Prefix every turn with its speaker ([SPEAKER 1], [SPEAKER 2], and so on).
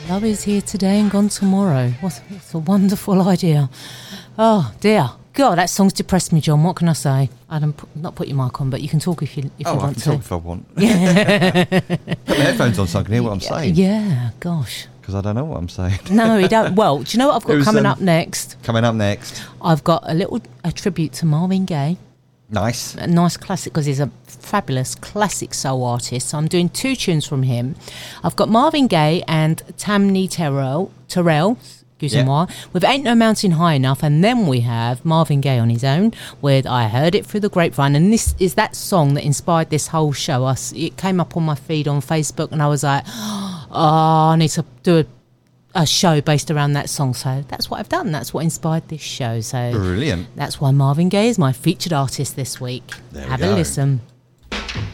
[SPEAKER 1] Love is here today and gone tomorrow. What a wonderful idea. Oh, dear. God, that song's depressed me, John. What can I say? Not put your mic on, but you can talk if you want to.
[SPEAKER 2] I can talk if I want.
[SPEAKER 1] Yeah.
[SPEAKER 2] Put my headphones on so I can hear what I'm saying.
[SPEAKER 1] Yeah, gosh.
[SPEAKER 2] Because I don't know what I'm saying.
[SPEAKER 1] No, you don't. Well, do you know what I've got coming up next?
[SPEAKER 2] Coming up next.
[SPEAKER 1] I've got a tribute to Marvin Gaye.
[SPEAKER 2] Nice.
[SPEAKER 1] A nice classic, because he's a fabulous classic soul artist. So I'm doing 2 tunes from him. I've got Marvin Gaye and Tammy Terrell, with Ain't No Mountain High Enough, and then we have Marvin Gaye on his own with I Heard It Through the Grapevine, and this is that song that inspired this whole show. It came up on my feed on Facebook, and I was like, I need to do a show based around that song. So that's what I've done. That's what inspired this show. So
[SPEAKER 2] brilliant.
[SPEAKER 1] That's why Marvin Gaye is my featured artist this week. Have a listen.